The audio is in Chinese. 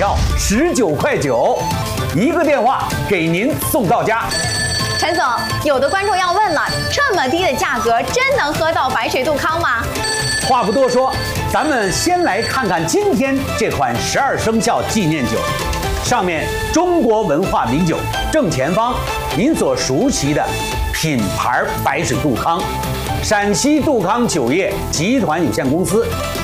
要19.9块，一个电话给您送到家。 陈总，有的观众要问了，这么低的价格，真能喝到白水杜康吗？ 话不多说，咱们先来看看今天这款12生肖纪念酒，上面中国文化名酒，正前方您所熟悉的品牌白水杜康，陕西杜康酒业集团有限公司